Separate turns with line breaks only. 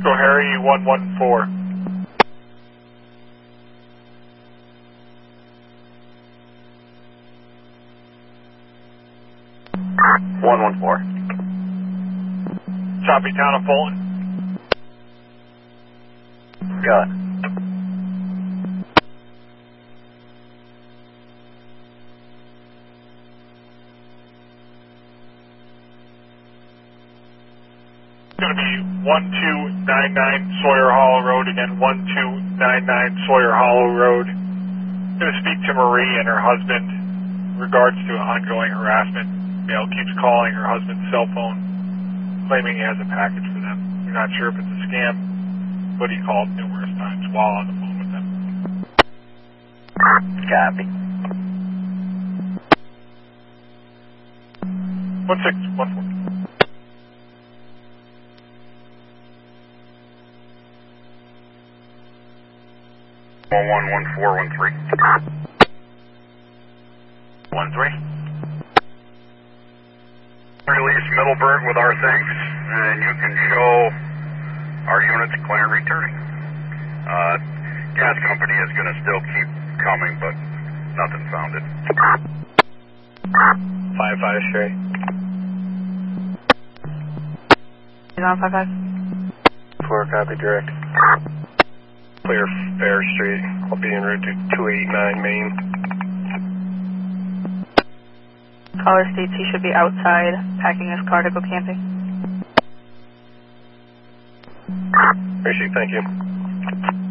Harry 114. Copy, town of Fulton.
Got it.
It's going to be 1299 Sawyer Hollow Road, again, 1299 Sawyer Hollow Road. I'm going to speak to Marie and her husband in regards to ongoing harassment. Male keeps calling her husband's cell phone, claiming he has a package for them. They're not sure if it's a scam, but he called numerous times while on the phone with them.
Copy.
1614.
13. Release Middleburg with our thanks, and you can show our units clear returning. Gas company is going to still keep coming, but nothing founded.
5-5 straight.
He's on 5-5.
4 copy direct. Clear Fair Street. I'll be en route to 289 Main.
Caller states he should be outside packing his car to go camping.
Appreciate it, thank you.